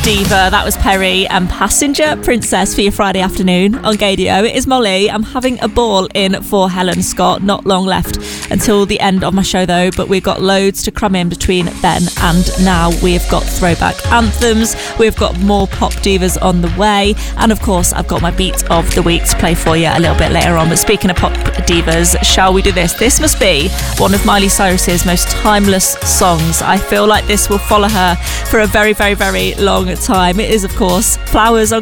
Diva. That was Perry and Passenger Princess for your Friday afternoon on Gaydio. It is Molly. I'm having a ball in for Helen Scott. Not long left until the end of my show though, but we've got loads to cram in between then and now. We've got throwback anthems, we've got more pop divas on the way, and of course I've got my beat of the week to play for you a little bit later on. But speaking of pop divas, shall we do this? This must be one of Miley Cyrus's most timeless songs. I feel like this will follow her for a very, very, very long time. It is, of course, Flowers on